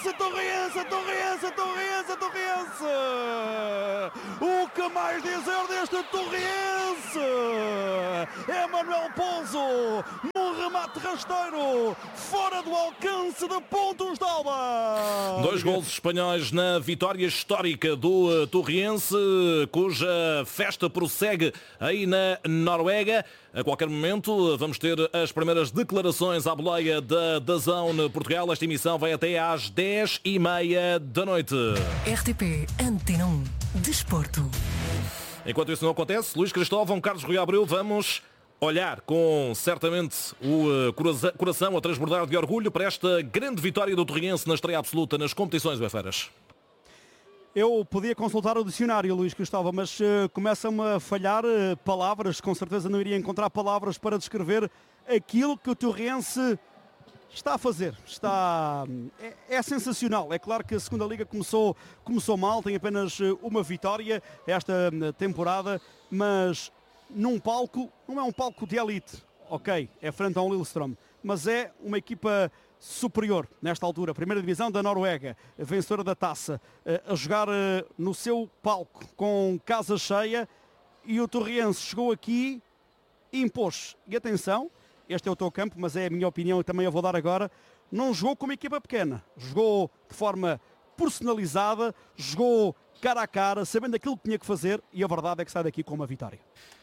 O que mais dizer deste Torriense? É Manuel Pouso, num remate rasteiro, fora do alcance de Pontos de Alba. 2 golos espanhóis na vitória histórica do Torriense, cuja festa prossegue aí na Noruega. A qualquer momento vamos ter as primeiras declarações à boleia da DAZN Portugal. Esta emissão vai até às 10h30 da noite. RTP Antena 1 Desporto. Enquanto isso não acontece, Luís Cristóvão, Carlos Rui Abreu, vamos olhar com certamente o coração a transbordar de orgulho para esta grande vitória do Torriense na estreia absoluta nas competições UEFAras. Eu podia consultar o dicionário, Luís Cristóvão, mas começam-me a falhar palavras. Com certeza não iria encontrar palavras para descrever aquilo que o Torriense está a fazer. É sensacional. É claro que a segunda liga começou mal, tem apenas uma vitória esta temporada, mas num palco, não é um palco de elite, ok, é frente ao Lillestrøm, mas é uma equipa superior nesta altura, primeira divisão da Noruega, vencedora da taça, a jogar no seu palco com casa cheia, e o Torriense chegou aqui e impôs. E atenção, este é o teu campo, mas é a minha opinião e também eu vou dar agora, não jogou como equipa pequena, jogou de forma personalizada, jogou cara a cara, sabendo aquilo que tinha que fazer, e a verdade é que sai daqui com uma vitória.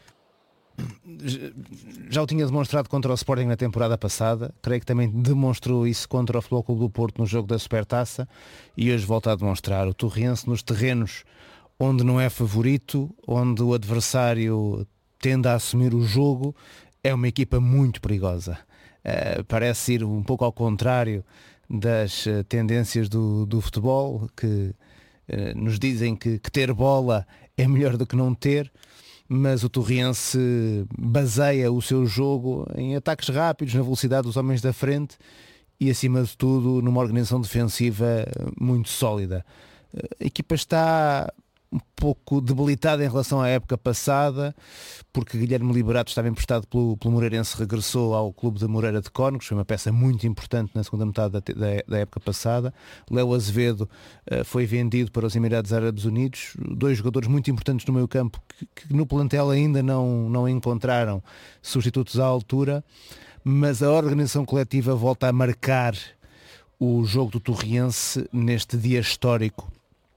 Já o tinha demonstrado contra o Sporting na temporada passada, creio que também demonstrou isso contra o Futebol Clube do Porto no jogo da Supertaça, e hoje volta a demonstrar. O Torriense, nos terrenos onde não é favorito, onde o adversário tende a assumir o jogo, é uma equipa muito perigosa. Parece ir um pouco ao contrário das tendências do futebol, que nos dizem que ter bola é melhor do que não ter, mas o Torriense baseia o seu jogo em ataques rápidos, na velocidade dos homens da frente e, acima de tudo, numa organização defensiva muito sólida. A equipa está um pouco debilitada em relação à época passada, porque Guilherme Liberato estava emprestado pelo Moreirense, regressou ao clube de Moreira de Cónegos, foi uma peça muito importante na segunda metade da época passada. Léo Azevedo foi vendido para os Emirados Árabes Unidos, 2 jogadores muito importantes no meio campo que no plantel ainda não encontraram substitutos à altura, mas a organização coletiva volta a marcar o jogo do Torriense neste dia histórico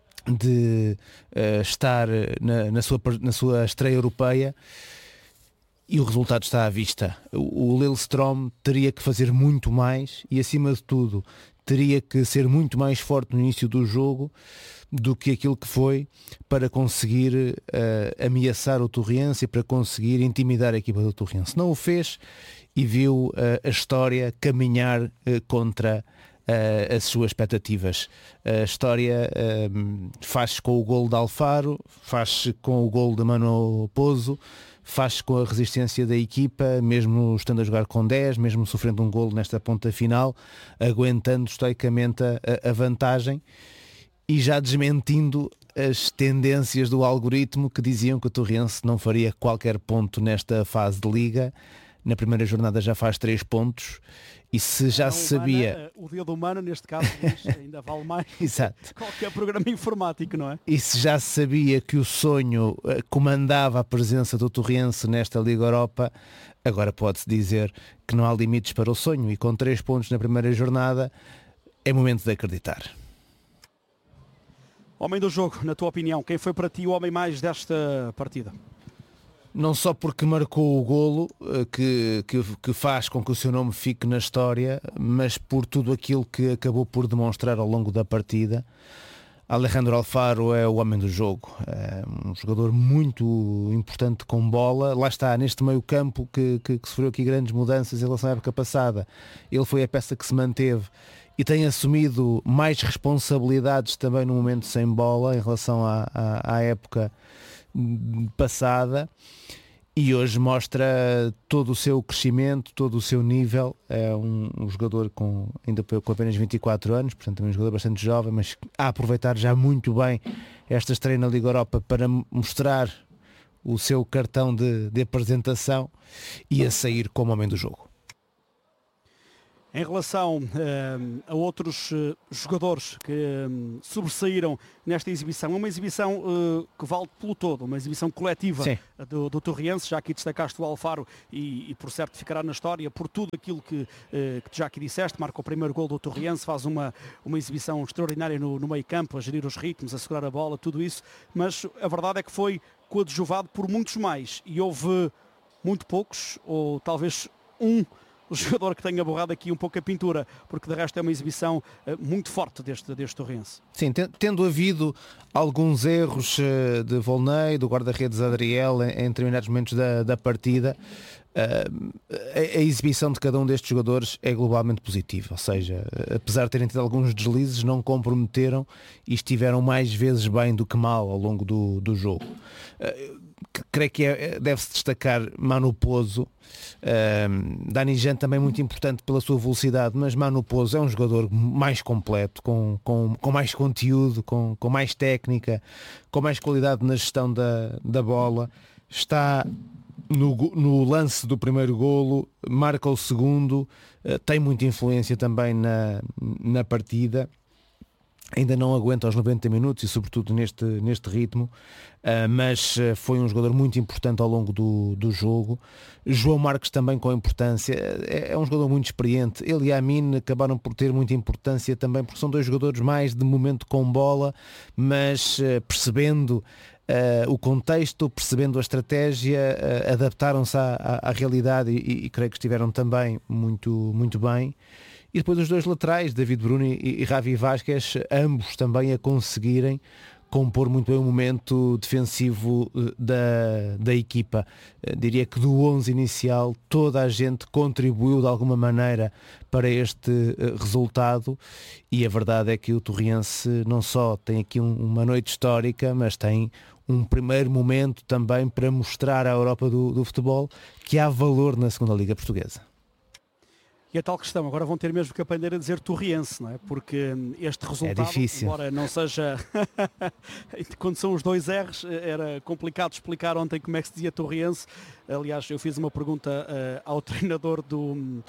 de estar na sua estreia europeia, e o resultado está à vista. O Lillestrøm teria que fazer muito mais e, acima de tudo, teria que ser muito mais forte no início do jogo do que aquilo que foi para conseguir ameaçar o Torriense e para conseguir intimidar a equipa do Torriense. Não o fez e viu a história caminhar contra as suas expectativas. A história faz-se com o golo de Alfaro, faz-se com o golo de Manuel Pouso, faz-se com a resistência da equipa, mesmo estando a jogar com 10, mesmo sofrendo um golo nesta ponta final, aguentando estoicamente a vantagem e já desmentindo as tendências do algoritmo que diziam que o Torriense não faria qualquer ponto nesta fase de liga. Na primeira jornada já faz 3 pontos. E se já se sabia... O dia do humano, neste caso, ainda vale mais. Exato. Qualquer programa informático, não é? E se já se sabia que o sonho comandava a presença do Torriense nesta Liga Europa, agora pode-se dizer que não há limites para o sonho. E com 3 pontos na primeira jornada, é momento de acreditar. Homem do jogo, na tua opinião, quem foi para ti o homem mais desta partida? Não só porque marcou o golo, que faz com que o seu nome fique na história, mas por tudo aquilo que acabou por demonstrar ao longo da partida. Alejandro Alfaro é o homem do jogo, é um jogador muito importante com bola. Lá está, neste meio campo que sofreu aqui grandes mudanças em relação à época passada. Ele foi a peça que se manteve e tem assumido mais responsabilidades também no momento sem bola em relação à época passada, e hoje mostra todo o seu crescimento, todo o seu nível. É um jogador ainda com apenas 24 anos, portanto é um jogador bastante jovem, mas a aproveitar já muito bem esta estreia na Liga Europa para mostrar o seu cartão de apresentação e a sair como homem do jogo. Em relação a outros jogadores que sobressaíram nesta exibição, é uma exibição que vale pelo todo, uma exibição coletiva do Torriense. Já aqui destacaste o Alfaro e por certo ficará na história por tudo aquilo que tu já aqui disseste. Marca o primeiro gol do Torriense, faz uma exibição extraordinária no meio campo, a gerir os ritmos, a segurar a bola, tudo isso, mas a verdade é que foi coadjuvado por muitos mais e houve muito poucos, ou talvez o jogador que tenha borrado aqui um pouco a pintura, porque de resto é uma exibição muito forte deste Torrense. Sim, tendo havido alguns erros de Volney, do guarda-redes Adriel em determinados momentos da partida, a exibição de cada um destes jogadores é globalmente positiva, ou seja, apesar de terem tido alguns deslizes, não comprometeram e estiveram mais vezes bem do que mal ao longo do jogo. Creio que deve-se destacar Manu Pozo. Dani Jean também muito importante pela sua velocidade, mas Manu Pozo é um jogador mais completo, com mais conteúdo, com mais técnica, com mais qualidade na gestão da bola. Está no lance do primeiro golo, marca o segundo, tem muita influência também na partida. Ainda não aguenta aos 90 minutos e sobretudo neste ritmo, mas foi um jogador muito importante ao longo do jogo. João Marques também com importância, é um jogador muito experiente. Ele e Amin acabaram por ter muita importância também, porque são dois jogadores mais de momento com bola, mas percebendo o contexto, percebendo a estratégia, adaptaram-se à realidade e creio que estiveram também muito, muito bem. E depois os dois laterais, David Bruno e Ravi Vázquez, ambos também a conseguirem compor muito bem o momento defensivo da equipa. Diria que do 11 inicial toda a gente contribuiu de alguma maneira para este resultado, e a verdade é que o Torriense não só tem aqui uma noite histórica, mas tem um primeiro momento também para mostrar à Europa do futebol que há valor na segunda Liga Portuguesa. E a tal questão, agora vão ter mesmo que aprender a dizer Torriense, não é? Porque este resultado, embora não seja, quando são os dois R's, era complicado explicar ontem como é que se dizia Torriense. Aliás, eu fiz uma pergunta ao treinador do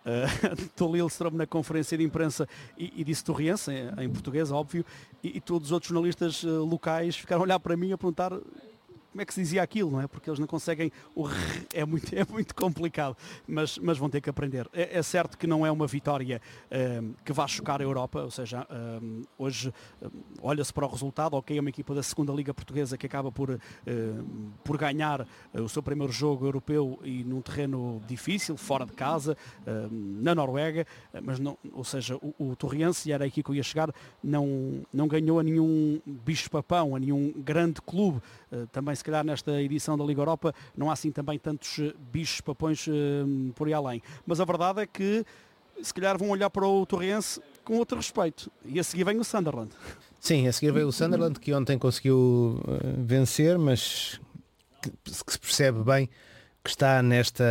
Lillestrøm na conferência de imprensa e disse Torriense, em português, óbvio, e todos os outros jornalistas locais ficaram a olhar para mim a perguntar como é que se dizia aquilo, não é? Porque eles não conseguem, é muito complicado, mas vão ter que aprender. É certo que não é uma vitória que vá chocar a Europa, ou seja, hoje olha-se para o resultado, ok, é uma equipa da segunda Liga Portuguesa que acaba por ganhar o seu primeiro jogo europeu e num terreno difícil, fora de casa, na Noruega, mas não, ou seja, o Torriense, e era aqui que eu ia chegar, não ganhou a nenhum bicho-papão, a nenhum grande clube. Também se calhar nesta edição da Liga Europa não há assim também tantos bichos papões por aí além, mas a verdade é que se calhar vão olhar para o Torriense com outro respeito, e a seguir vem o Sunderland. Sim, a seguir veio o Sunderland, que ontem conseguiu vencer, mas que se percebe bem que está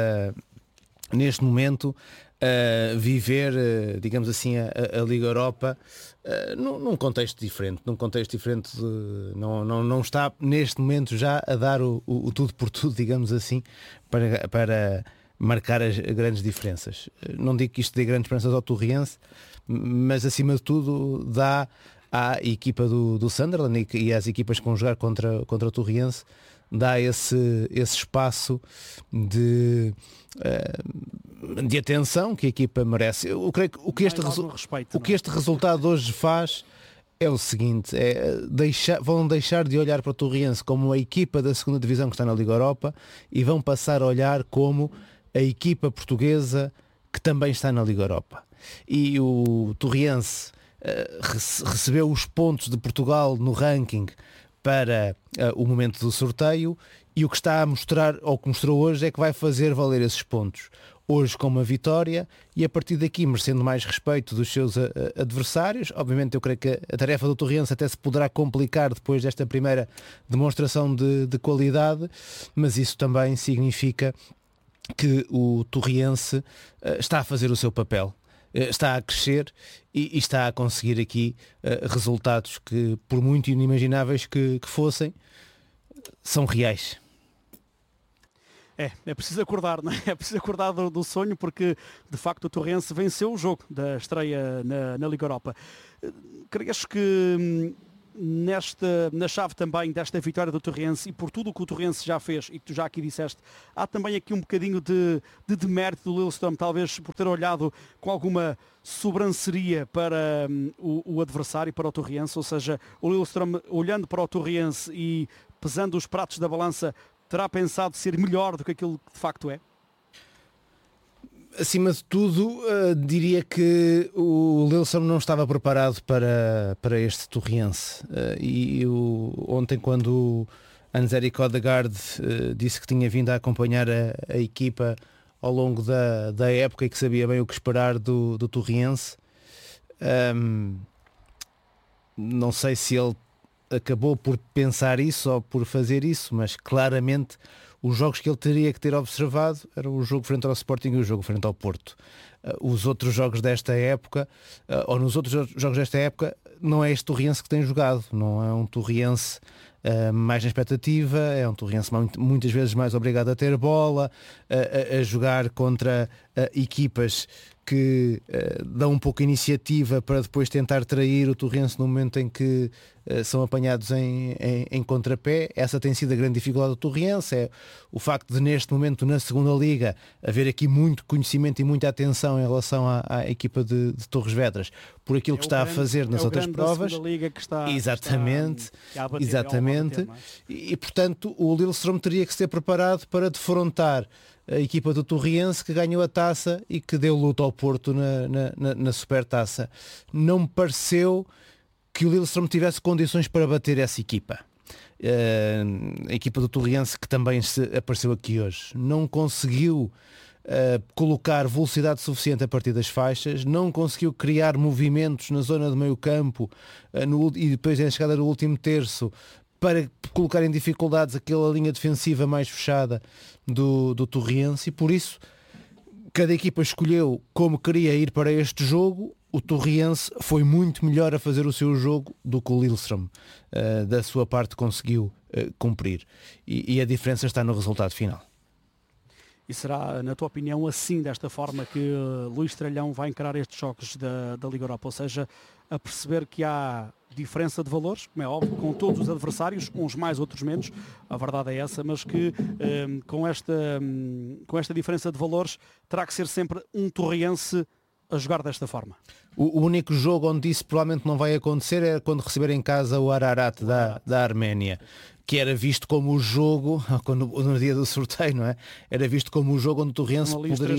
neste momento a viver, digamos assim, a Liga Europa num contexto diferente, não está neste momento já a dar o tudo por tudo, digamos assim, para marcar as grandes diferenças. Não digo que isto dê grandes diferenças ao Torriense, mas acima de tudo dá à equipa do Sunderland e às equipas que vão jogar contra o Torriense, dá esse espaço de atenção que a equipa merece. Eu creio que o que este resultado hoje faz é o seguinte, vão deixar de olhar para o Torriense como a equipa da segunda divisão que está na Liga Europa e vão passar a olhar como a equipa portuguesa que também está na Liga Europa. E o Torriense recebeu os pontos de Portugal no ranking para o momento do sorteio, e o que está a mostrar, ou que mostrou hoje, é que vai fazer valer esses pontos. Hoje com uma vitória, e a partir daqui merecendo mais respeito dos seus adversários. Obviamente eu creio que a tarefa do Torriense até se poderá complicar depois desta primeira demonstração de qualidade, mas isso também significa que o Torriense está a fazer o seu papel. Está a crescer e está a conseguir aqui resultados que, por muito inimagináveis que fossem, são reais. É preciso acordar, não é? É preciso acordar do sonho, porque de facto o Torrense venceu o jogo da estreia na Liga Europa. Crees que na chave também desta vitória do Torrense e por tudo o que o Torrense já fez e que tu já aqui disseste, há também aqui um bocadinho de demérito do Lillestrøm, talvez por ter olhado com alguma sobranceria para o adversário, para o Torrense, ou seja, o Lillestrøm olhando para o Torrense e pesando os pratos da balança, terá pensado ser melhor do que aquilo que de facto é? Acima de tudo, diria que o Lillestrøm não estava preparado para este Torrense. Ontem, quando o Hans-Erik Odegaard disse que tinha vindo a acompanhar a equipa ao longo da época e que sabia bem o que esperar do Torrense, não sei se ele acabou por pensar isso ou por fazer isso, mas claramente os jogos que ele teria que ter observado eram o jogo frente ao Sporting e o jogo frente ao Porto. Os outros jogos desta época, ou nos outros jogos desta época, não é este Torrense que tem jogado, não é um Torrense mais na expectativa, é um Torrense muitas vezes mais obrigado a ter bola, a jogar contra equipas que dão um pouco de iniciativa para depois tentar trair o Torrense no momento em que são apanhados em contrapé. Essa tem sido a grande dificuldade do Torrense, é o facto de neste momento na segunda liga haver aqui muito conhecimento e muita atenção em relação à equipa de Torres Vedras por aquilo que está a fazer nas outras provas. Liga que está, exatamente, a bater, exatamente. E portanto o Lillestrøm teria que ser preparado para defrontar a equipa do Torrense, que ganhou a taça e que deu luta ao Porto na Supertaça. Não me pareceu que o Lillestrøm tivesse condições para bater essa equipa. A equipa do Torrense, que também apareceu aqui hoje, não conseguiu colocar velocidade suficiente a partir das faixas, não conseguiu criar movimentos na zona do meio campo e depois na chegada do último terço para colocar em dificuldades aquela linha defensiva mais fechada do Torrense, e por isso cada equipa escolheu como queria ir para este jogo. O Torrense foi muito melhor a fazer o seu jogo do que o Lillestrøm da sua parte conseguiu cumprir, e a diferença está no resultado final. E será, na tua opinião, assim, desta forma, que Luís Tralhão vai encarar estes jogos da Liga Europa? Ou seja, a perceber que há diferença de valores, como é óbvio, com todos os adversários, uns mais, outros menos, a verdade é essa, mas que com esta diferença de valores terá que ser sempre um Torrense a jogar desta forma. O único jogo onde isso provavelmente não vai acontecer é quando receber em casa o Ararat da Arménia, que era visto como o jogo, no dia do sorteio, não é? Era visto como o jogo onde o Torrense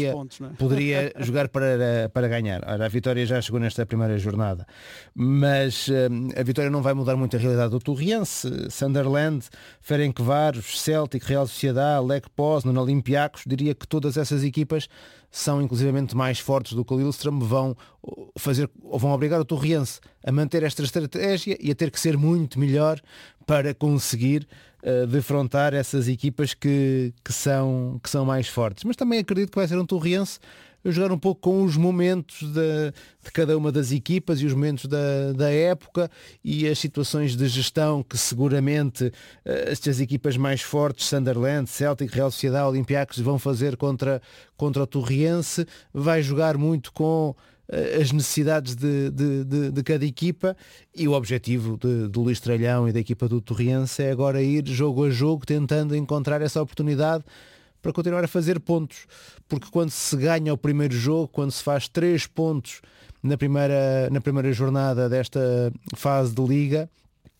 poderia jogar para ganhar. Ora, a vitória já chegou nesta primeira jornada, mas a vitória não vai mudar muito a realidade do Torrense. Sunderland, Ferencváros, Celtic, Real Sociedade, Lech Poznan, Olympiacos, diria que todas essas equipas são inclusivamente mais fortes do que o Lillestrøm, vão obrigar o Torrense a manter esta estratégia e a ter que ser muito melhor para conseguir defrontar essas equipas que são mais fortes. Mas também acredito que vai ser um Torrense a jogar um pouco com os momentos de cada uma das equipas e os momentos da época e as situações de gestão que seguramente estas equipas mais fortes, Sunderland, Celtic, Real Sociedade, Olympiacos, vão fazer contra o Torrense. Vai jogar muito com as necessidades de cada equipa, e o objetivo do Luís Tralhão e da equipa do Torrense é agora ir jogo a jogo tentando encontrar essa oportunidade para continuar a fazer pontos, porque quando se ganha o primeiro jogo, quando se faz 3 pontos na primeira jornada desta fase de Liga,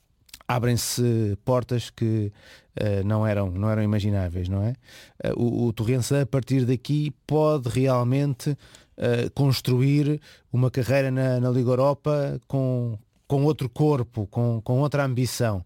abrem-se portas que não eram imagináveis, não é? O Torrense, a partir daqui, pode realmente construir uma carreira na Liga Europa com outro corpo, com outra ambição.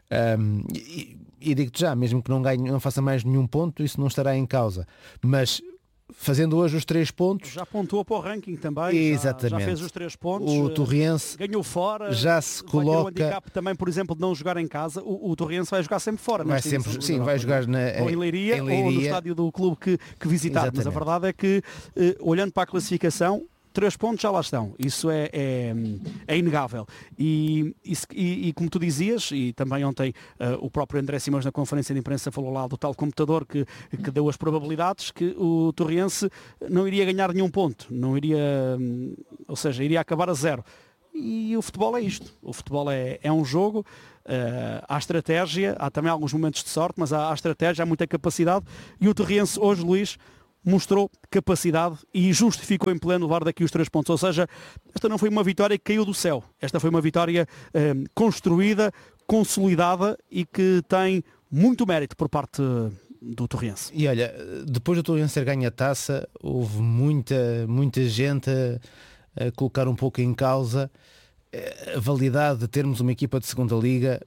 E digo-te já, mesmo que não faça mais nenhum ponto, isso não estará em causa. Mas fazendo hoje os 3 pontos... Já pontuou para o ranking também. Exatamente. Já fez os 3 pontos. O Torrense ganhou fora. Já se coloca... Vai ter o handicap também, por exemplo, de não jogar em casa. O Torrense vai jogar sempre fora. Vai sempre, sim, vai jogar ou em Leiria ou no estádio do clube que visitar. Exatamente. Mas a verdade é que, olhando para a classificação, 3 pontos já lá estão, isso é inegável. E como tu dizias, e também ontem o próprio André Simões na conferência de imprensa falou lá do tal computador que deu as probabilidades, que o Torriense não iria ganhar nenhum ponto, não iria, ou seja, iria acabar a 0. E o futebol é isto, o futebol é um jogo, há estratégia, há também alguns momentos de sorte, mas há estratégia, há muita capacidade, e o Torriense hoje, Luís, mostrou capacidade e justificou em pleno levar daqui os 3 pontos. Ou seja, esta não foi uma vitória que caiu do céu. Esta foi uma vitória construída, consolidada e que tem muito mérito por parte do Torriense. E olha, depois do Torriense ter ganho a taça, houve muita gente a colocar um pouco em causa a validade de termos uma equipa de segunda liga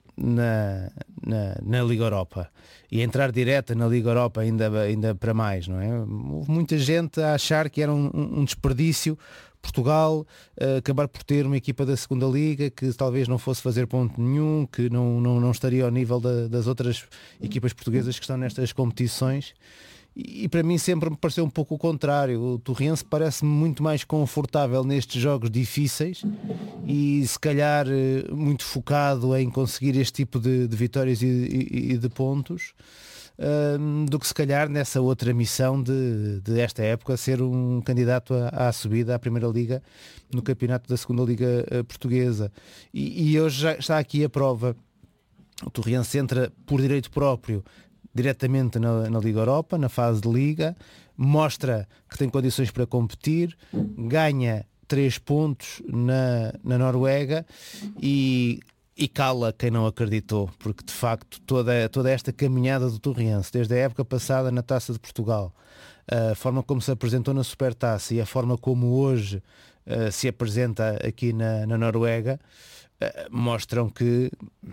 na Liga Europa e entrar direta na Liga Europa ainda para mais, não é? Houve muita gente a achar que era um desperdício Portugal acabar por ter uma equipa da segunda liga que talvez não fosse fazer ponto nenhum, que não estaria ao nível das outras equipas portuguesas que estão nestas competições. E para mim sempre me pareceu um pouco o contrário. O Torriense parece-me muito mais confortável nestes jogos difíceis e se calhar muito focado em conseguir este tipo de vitórias e de pontos do que se calhar nessa outra missão de esta época ser um candidato à subida à Primeira Liga no campeonato da Segunda Liga Portuguesa. E hoje já está aqui a prova. O Torriense entra por direito próprio diretamente na Liga Europa, na fase de Liga, mostra que tem condições para competir, ganha 3 pontos na Noruega e cala quem não acreditou, porque de facto toda esta caminhada do Torriense, desde a época passada na Taça de Portugal, a forma como se apresentou na Supertaça e a forma como hoje se apresenta aqui na Noruega, mostram que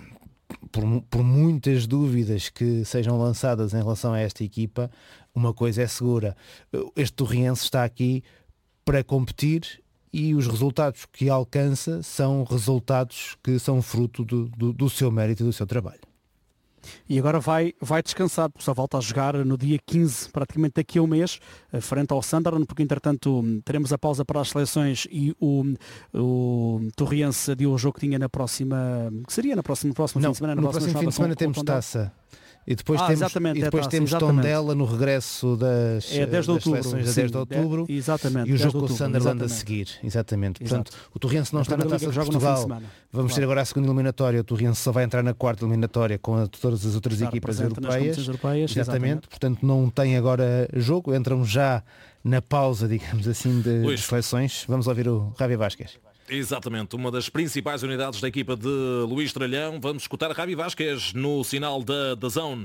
por muitas dúvidas que sejam lançadas em relação a esta equipa, uma coisa é segura: este Torriense está aqui para competir e os resultados que alcança são resultados que são fruto do seu mérito e do seu trabalho. E agora vai descansar, porque só volta a jogar no dia 15, praticamente daqui a um mês, frente ao Sunderland, porque entretanto teremos a pausa para as seleções e o Torriense adiou o jogo que tinha na próxima, que seria no próximo fim de semana. No próximo fim de semana temos taça. E depois temos Tondela no regresso das seleções a 10 de outubro e o jogo com o Sunderland a seguir. Exatamente. Portanto, o Torriense não está na Taça de Portugal. Vamos ter agora a segunda eliminatória. O Torriense só vai entrar na quarta eliminatória com todas as outras equipas europeias. Exatamente. Portanto, não tem agora jogo. Entram já na pausa, digamos assim, de seleções. Vamos ouvir o Javi Vázquez. Exatamente, uma das principais unidades da equipa de Luís Tralhão. Vamos escutar a Javi Vázquez no sinal da Zone.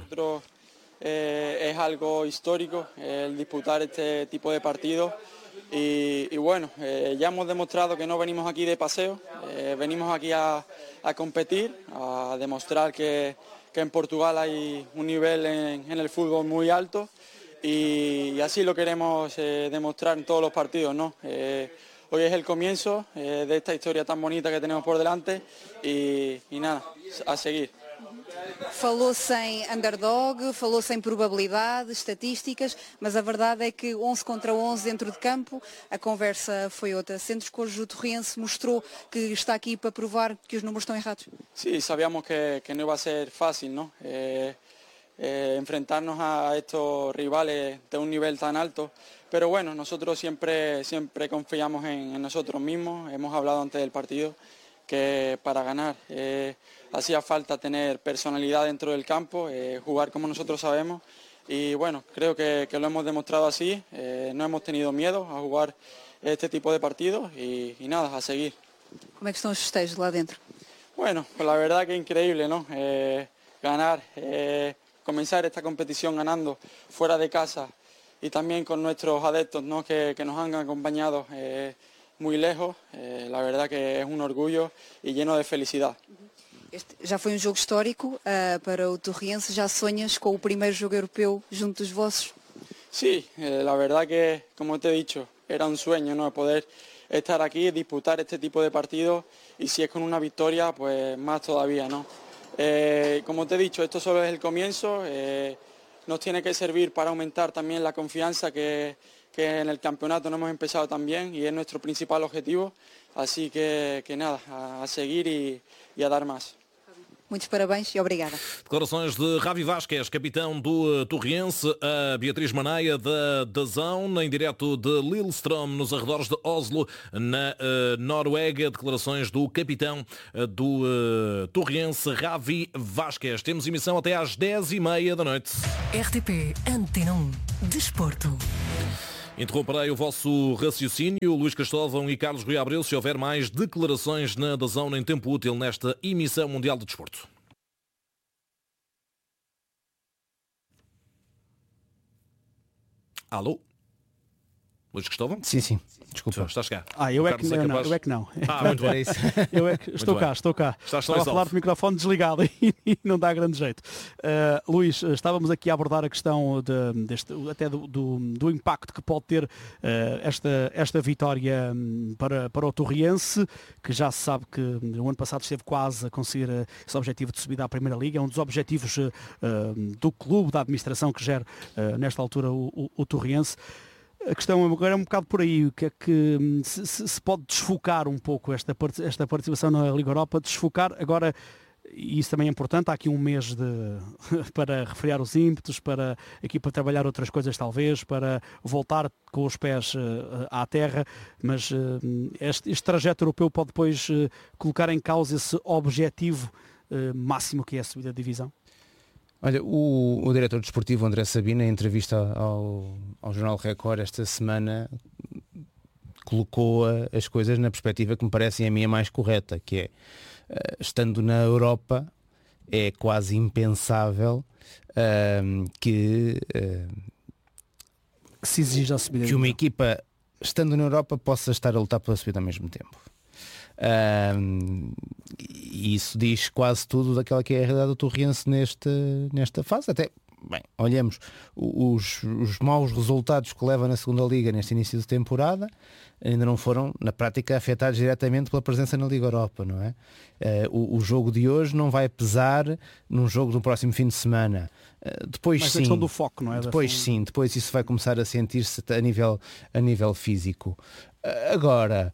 Es algo histórico el disputar este tipo de partidos y bueno, ya hemos demostrado que no venimos aquí de paseo, venimos aquí a competir, a demostrar que en Portugal hay un nivel en el fútbol muy alto y así lo queremos demostrar en todos los partidos, ¿no? Hoy es el comienzo de esta historia tan bonita que tenemos por delante y nada, a seguir. Falou-se em underdog, falou-se em probabilidades, estatísticas, mas a verdade é que 11 contra 11 dentro de campo, a conversa foi outra. Sentes que hoje o Torriense mostrou que está aqui para provar que os números estão errados? Sí, sabíamos que no iba a ser fácil, ¿no? Enfrentarnos a estos rivales de un nivel tan alto, pero bueno, nosotros siempre confiamos en nosotros mismos. Hemos hablado antes del partido que para ganar hacía falta tener personalidad dentro del campo, jugar como nosotros sabemos y bueno, creo que lo hemos demostrado así. No hemos tenido miedo a jugar este tipo de partidos y nada, a seguir. Como é que estão os festejos lá dentro? Bueno, pues la verdad que increíble, ¿no? Ganar, comenzar esta competición ganando fuera de casa y también con nuestros adeptos, ¿no? que nos han acompañado muy lejos, la verdad que es un orgullo y lleno de felicidad. Este já foi um jogo histórico para o Torriense. Já sonhas com o primeiro jogo europeu junto dos vossos? Sí, la verdad que, como te he dicho, era un sueño, ¿no? Poder estar aquí, disputar este tipo de partidos y si es con una victoria, pues más todavía, ¿no? Como te he dicho, esto solo es el comienzo, nos tiene que servir para aumentar también la confianza que que en el campeonato no hemos empezado tan bien y es nuestro principal objetivo, así que nada, a seguir y a dar más. Muitos parabéns e obrigada. Declarações de Javi Vasquez, capitão do Torriense, a Beatriz Manaia da DAZN, em direto de Lillestrøm, nos arredores de Oslo, na Noruega. Declarações do capitão do Torriense, Javi Vasquez. Temos emissão até às 10h30 da noite. RTP Antena 1 Desporto. Interromperei o vosso raciocínio, Luís Cristóvão e Carlos Rui Abreu, se houver mais declarações na DAZN em tempo útil nesta emissão mundial de desporto. Alô? Luís Cristóvão? Sim. Desculpa. Estás cá. Eu é que não. Muito bem. Eu é que estou cá. Estava a falar do microfone desligado e não dá grande jeito. Luís, estávamos aqui a abordar a questão do impacto que pode ter esta vitória para o Torriense, que já se sabe que o ano passado esteve quase a conseguir esse objetivo de subida à Primeira Liga. É um dos objetivos do clube, da administração que gera nesta altura o Torriense. A questão agora é um bocado por aí, o que é que se pode desfocar um pouco esta participação na Liga Europa, desfocar agora, e isso também é importante, há aqui um mês para refriar os ímpetos, para a equipa trabalhar outras coisas talvez, para voltar com os pés à terra, mas este trajeto europeu pode depois colocar em causa esse objetivo máximo que é a subida de divisão? Olha, o diretor desportivo André Sabina, em entrevista ao Jornal Record esta semana, colocou as coisas na perspectiva que me parecem a minha mais correta, que é, estando na Europa, é quase impensável que se exija a subida. Que uma equipa, estando na Europa, possa estar a lutar pela subida ao mesmo tempo. E isso diz quase tudo daquela que é a realidade do Torriense nesta fase. Até, bem, olhamos os maus resultados que leva na segunda Liga neste início de temporada, ainda não foram na prática afetados diretamente pela presença na Liga Europa, não é? O jogo de hoje não vai pesar num jogo do próximo fim de semana. Depois mas sim, a questão do foco, não é? Depois isso vai começar a sentir-se a nível físico. Agora,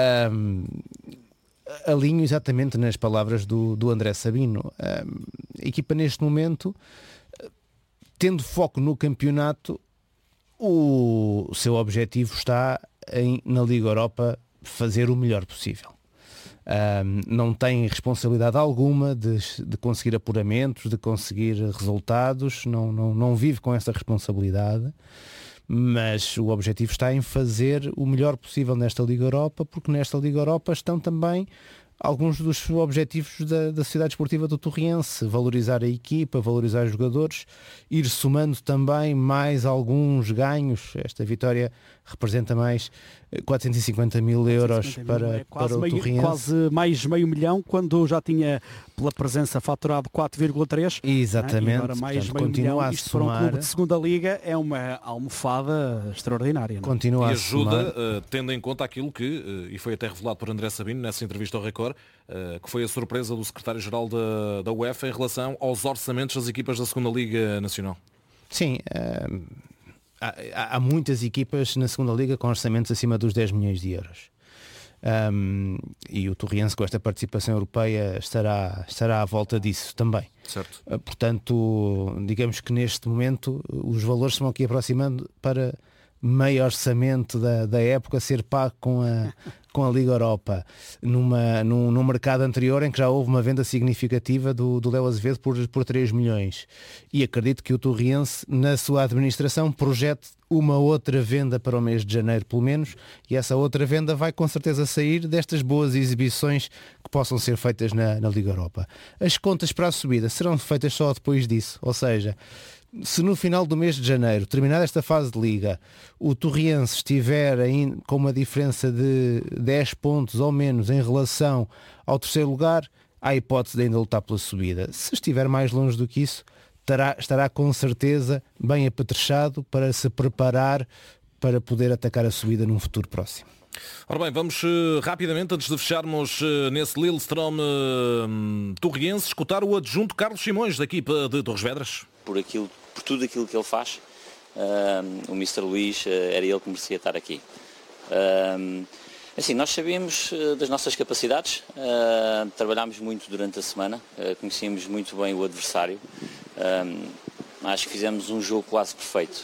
alinho exatamente nas palavras do André Sabino. A equipa neste momento, tendo foco no campeonato, o seu objetivo está na Liga Europa fazer o melhor possível. Não tem responsabilidade alguma de conseguir apuramentos, de conseguir resultados, não vive com essa responsabilidade. Mas o objetivo está em fazer o melhor possível nesta Liga Europa, porque nesta Liga Europa estão também alguns dos objetivos da Sociedade Desportiva do Torriense: valorizar a equipa, valorizar os jogadores, ir somando também mais alguns ganhos. Esta vitória representa mais 450 mil euros para o Torriense. Quase mais meio milhão, quando já tinha pela presença faturado 4,3. Exatamente. Agora mais portanto, meio milhão. Isto para um somar... clube de segunda Liga é uma almofada extraordinária. Continua e a ajuda, somar... tendo em conta aquilo que, e foi até revelado por André Sabino nessa entrevista ao Record, que foi a surpresa do secretário-geral da UEFA em relação aos orçamentos das equipas da segunda Liga Nacional. Sim, há muitas equipas na segunda Liga com orçamentos acima dos 10 milhões de euros. E o Torriense, com esta participação europeia, estará à volta disso também. Certo. Portanto, digamos que neste momento os valores se vão aqui aproximando para meio orçamento da época ser pago com a Liga Europa, num mercado anterior em que já houve uma venda significativa do Léo Azevedo por 3 milhões. E acredito que o Torriense, na sua administração, projete uma outra venda para o mês de janeiro, pelo menos, e essa outra venda vai com certeza sair destas boas exibições que possam ser feitas na Liga Europa. As contas para a subida serão feitas só depois disso, ou seja, se no final do mês de janeiro, terminada esta fase de Liga, o Torriense estiver com uma diferença de 10 pontos ou menos em relação ao terceiro lugar, há a hipótese de ainda lutar pela subida. Se estiver mais longe do que isso, estará com certeza bem apetrechado para se preparar para poder atacar a subida num futuro próximo. Ora bem, vamos rapidamente, antes de fecharmos nesse Lillestrøm Torriense, escutar o adjunto Carlos Simões, da equipa de Torres Vedras. Por tudo aquilo que ele faz, o Mr. Luís era ele que merecia estar aqui. Assim, nós sabíamos das nossas capacidades, trabalhámos muito durante a semana, conhecíamos muito bem o adversário, acho que fizemos um jogo quase perfeito.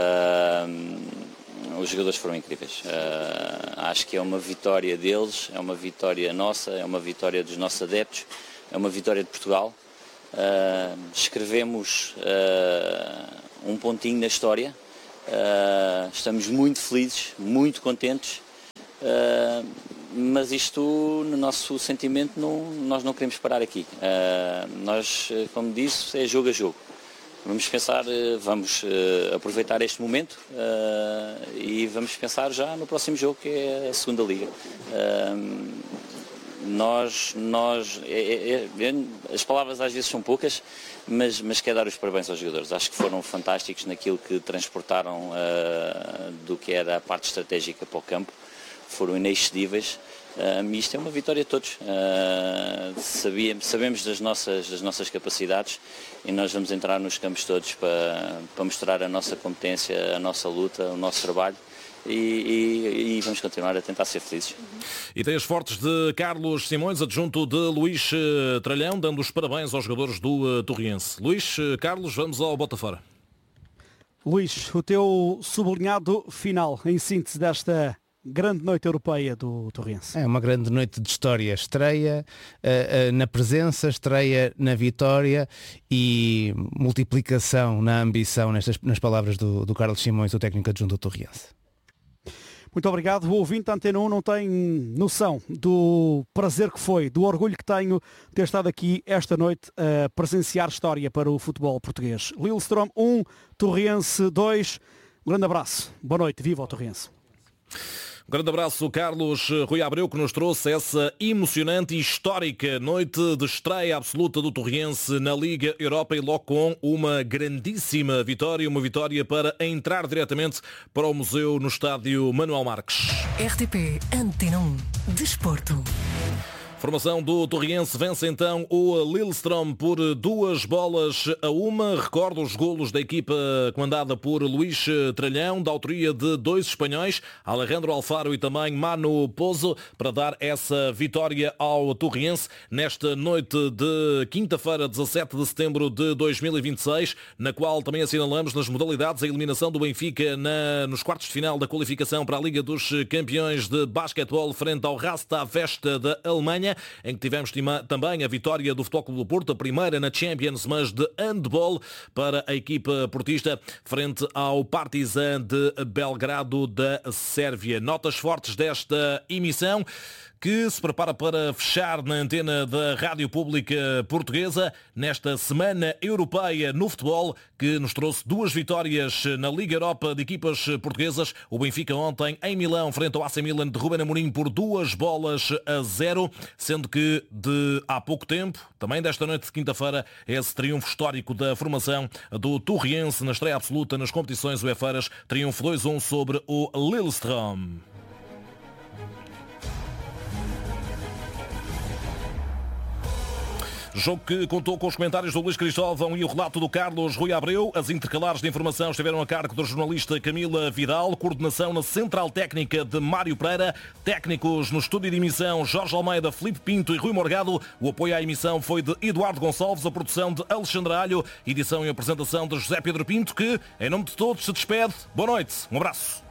Os jogadores foram incríveis. Acho que é uma vitória deles, é uma vitória nossa, é uma vitória dos nossos adeptos, é uma vitória de Portugal. Escrevemos um pontinho na história, estamos muito felizes, muito contentes. Mas isto, no nosso sentimento, nós não queremos parar aqui. Nós, como disse, é jogo a jogo. Vamos pensar, vamos aproveitar este momento e vamos pensar já no próximo jogo, que é a segunda liga. As palavras às vezes são poucas, mas quero dar os parabéns aos jogadores. Acho que foram fantásticos naquilo que transportaram do que era a parte estratégica para o campo. Foram inexcedíveis. Isto é uma vitória de todos. Sabemos das nossas capacidades e nós vamos entrar nos campos todos para mostrar a nossa competência, a nossa luta, o nosso trabalho e vamos continuar a tentar ser felizes. Ideias fortes de Carlos Simões, adjunto de Luís Tralhão, dando os parabéns aos jogadores do Torriense. Luís, Carlos, vamos ao bota fora. Luís, o teu sublinhado final, em síntese desta grande noite europeia do Torriense. É uma grande noite de história. Estreia na presença, estreia na vitória e multiplicação na ambição, nas palavras do Carlos Simões, o técnico adjunto do Torriense. Muito obrigado. O ouvinte da Antena 1 não tem noção do prazer que foi, do orgulho que tenho de ter estado aqui esta noite a presenciar história para o futebol português. Lillestrøm 1, Torriense 2. Um grande abraço. Boa noite. Viva o Torriense. Um grande abraço, Carlos Rui Abreu, que nos trouxe essa emocionante e histórica noite de estreia absoluta do Torriense na Liga Europa e logo com uma grandíssima vitória, uma vitória para entrar diretamente para o museu no estádio Manuel Marques. RTP Antena 1 Desporto. Formação do Torriense vence então o Lillestrøm por 2-1. Recordo os golos da equipa comandada por Luís Tralhão, da autoria de 2 espanhóis, Alejandro Alfaro e também Manu Pozo, para dar essa vitória ao Torriense nesta noite de quinta-feira, 17 de setembro de 2026, na qual também assinalamos nas modalidades a eliminação do Benfica nos quartos de final da qualificação para a Liga dos Campeões de Basquetebol frente ao Rasta Vesta da Alemanha, em que tivemos também a vitória do Futebol Clube do Porto, a primeira na Champions, mas de handball para a equipa portista frente ao Partizan de Belgrado da Sérvia. Notas fortes desta emissão, que se prepara para fechar na antena da Rádio Pública Portuguesa nesta Semana Europeia no Futebol, que nos trouxe 2 vitórias na Liga Europa de equipas portuguesas. O Benfica ontem em Milão, frente ao AC Milan de Ruben Amorim, por 2-0, sendo que de há pouco tempo, também desta noite de quinta-feira, esse triunfo histórico da formação do Torriense na estreia absoluta nas competições UEFAras, triunfo 2-1 sobre o Lillestrøm. Jogo que contou com os comentários do Luís Cristóvão e o relato do Carlos Rui Abreu. As intercalares de informação estiveram a cargo do jornalista Camila Vidal. Coordenação na Central Técnica de Mário Pereira. Técnicos no estúdio de emissão Jorge Almeida, Filipe Pinto e Rui Morgado. O apoio à emissão foi de Eduardo Gonçalves. A produção de Alexandre Alho. Edição e apresentação de José Pedro Pinto, que, em nome de todos, se despede. Boa noite. Um abraço.